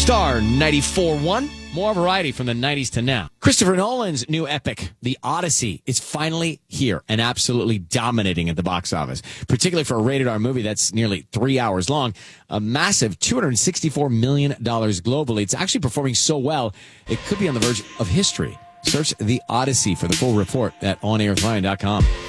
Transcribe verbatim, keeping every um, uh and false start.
Star ninety-four point one. More variety from the nineties to now. Christopher Nolan's new epic, The Odyssey, is finally here and absolutely dominating at the box office, particularly for a rated R movie that's nearly three hours long. A massive two hundred sixty-four million dollars globally. It's actually performing so well, it could be on the verge of history. Search The Odyssey for the full report at on air with ryan dot com.